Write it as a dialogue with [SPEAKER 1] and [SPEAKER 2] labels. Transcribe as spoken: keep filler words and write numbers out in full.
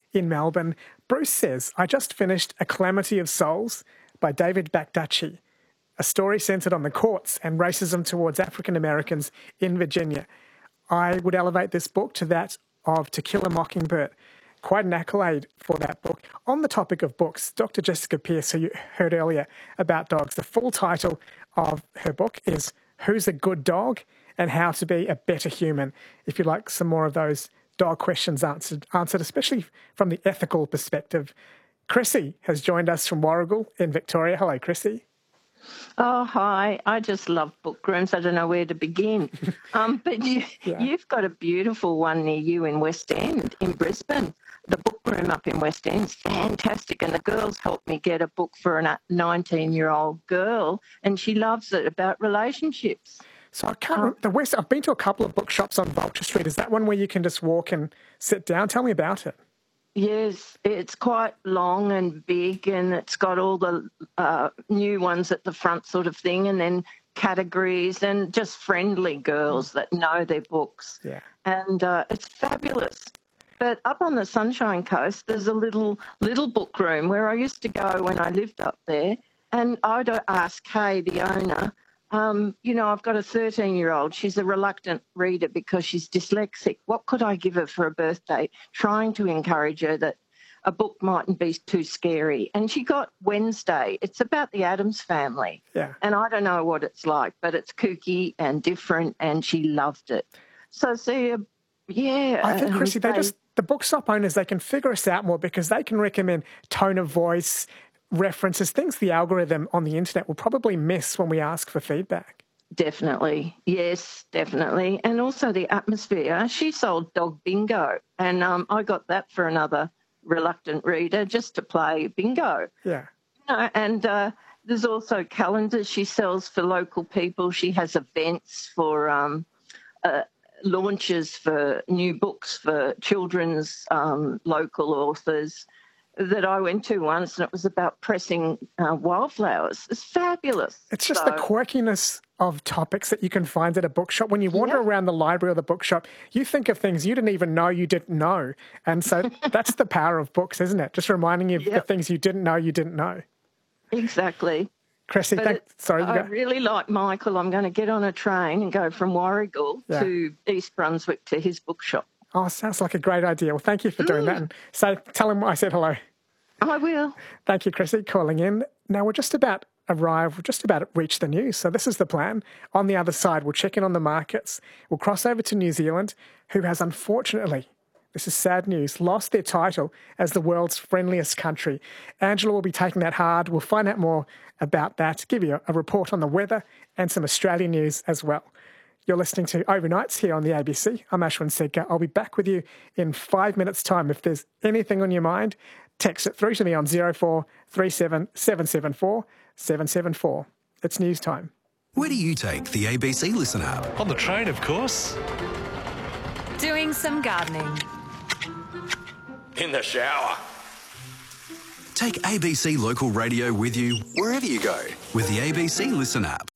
[SPEAKER 1] in Melbourne. Bruce says, I just finished A Calamity of Souls by David Bakdachi, a story centred on the courts and racism towards African Americans in Virginia. I would elevate this book to that of To Kill a Mockingbird. Quite an accolade for that book. On the topic of books, Doctor Jessica Pearce, who you heard earlier about dogs, the full title of her book is Who's a Good Dog and How to Be a Better Human. If you'd like some more of those dog questions answered, answered especially from the ethical perspective. Chrissy has joined us from Warragul in Victoria. Hello, Chrissy.
[SPEAKER 2] Oh, hi. I just love book rooms. I don't know where to begin. Um, but you, yeah. You've got a beautiful one near you in West End, in Brisbane. The book room up in West End is fantastic, and the girls helped me get a book for a nineteen-year-old girl, and she loves it, about relationships.
[SPEAKER 1] So I can't um, the West. I've been to a couple of bookshops on Vulture Street. Is that one where you can just walk and sit down? Tell me about it.
[SPEAKER 2] Yes, it's quite long and big, and it's got all the uh, new ones at the front sort of thing, and then categories and just friendly girls that know their books.
[SPEAKER 1] Yeah.
[SPEAKER 2] And uh, it's fabulous. But up on the Sunshine Coast, there's a little little book room where I used to go when I lived up there, and I'd ask Kay, the owner, Um, you know, I've got a thirteen-year-old. She's a reluctant reader because she's dyslexic. What could I give her for a birthday? Trying to encourage her that a book mightn't be too scary. And she got Wednesday. It's about the Addams family.
[SPEAKER 1] Yeah.
[SPEAKER 2] And I don't know what it's like, but it's kooky and different, and she loved it. So, see, uh, yeah.
[SPEAKER 1] I think, Chrissy, they, they just, the bookshop owners, they can figure us out more because they can recommend tone of voice, references, things the algorithm on the internet will probably miss when we ask for feedback.
[SPEAKER 2] Definitely. Yes, definitely. And also the atmosphere. She sold Dog Bingo, and um, I got that for another reluctant reader just to play bingo.
[SPEAKER 1] Yeah.
[SPEAKER 2] You know, and uh, there's also calendars she sells for local people. She has events for um, uh, launches for new books for children's um, local authors that I went to once, and it was about pressing uh, wildflowers. It's fabulous.
[SPEAKER 1] It's just
[SPEAKER 2] so,
[SPEAKER 1] the quirkiness of topics that you can find at a bookshop. When you wander
[SPEAKER 2] yeah.
[SPEAKER 1] around the library or the bookshop, you think of things you didn't even know you didn't know. And so that's the power of books, isn't it? Just reminding you of
[SPEAKER 2] yep.
[SPEAKER 1] the things you didn't know you didn't know.
[SPEAKER 2] Exactly.
[SPEAKER 1] Chrissy, thank, sorry. You
[SPEAKER 2] I
[SPEAKER 1] go.
[SPEAKER 2] really like Michael. I'm going to get on a train and go from Warragul
[SPEAKER 1] yeah.
[SPEAKER 2] to East Brunswick to his bookshop.
[SPEAKER 1] Oh, sounds like a great idea. Well, thank you for doing
[SPEAKER 2] mm.
[SPEAKER 1] that. And say, tell him I said hello.
[SPEAKER 2] I will.
[SPEAKER 1] Thank you, Chrissy, calling in. Now, we're just about arrived, we're just about reached the news. So this is the plan. On the other side, we'll check in on the markets. We'll cross over to New Zealand, who has unfortunately, this is sad news, lost their title as the world's friendliest country. Angela will be taking that hard. We'll find out more about that, give you a, a report on the weather and some Australian news as well. You're listening to Overnights here on the A B C. I'm Ashwin Sedka. I'll be back with you in five minutes' time. If there's anything on your mind, text it through to me on zero four three seven seven seven four seven seven four. It's news time.
[SPEAKER 3] Where do you take the A B C Listen app?
[SPEAKER 4] On the train, of course.
[SPEAKER 5] Doing some gardening.
[SPEAKER 4] In the shower.
[SPEAKER 3] Take A B C Local Radio with you wherever you go with the A B C Listen app.